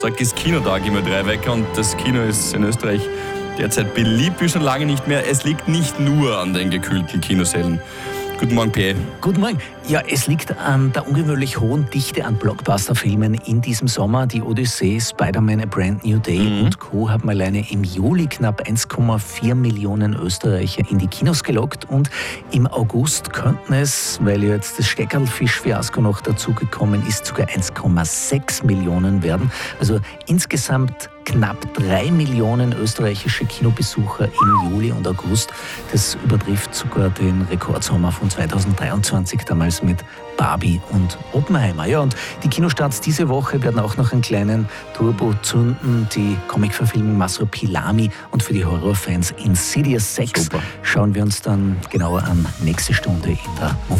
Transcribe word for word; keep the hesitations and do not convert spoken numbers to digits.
Tag ist Kinotag im Ö drei Wecker und das Kino ist in Österreich derzeit beliebt wie schon lange nicht mehr. Es liegt nicht nur an den gekühlten Kinosälen. Guten Morgen, Pierre. Guten Morgen. Ja, es liegt an der ungewöhnlich hohen Dichte an Blockbuster-Filmen in diesem Sommer. Die Odyssee, Spider-Man A Brand New Day mhm. und Co. haben alleine im Juli knapp eins Komma vier Millionen Österreicher in die Kinos gelockt. Und im August könnten es, weil jetzt das Steckerlfisch-Fiasko noch dazugekommen ist, sogar eins Komma sechs Millionen werden. Also insgesamt knapp drei Millionen österreichische Kinobesucher im Juli und August. Das übertrifft sogar den Rekordsommer von zweitausenddreiundzwanzig, damals mit Barbie und Oppenheimer. Ja, und die Kinostarts diese Woche werden auch noch einen kleinen Turbo zünden. Die Comicverfilmung Masopilami und für die Horrorfans Insidious sechs Super. Schauen wir uns dann genauer an nächste Stunde in der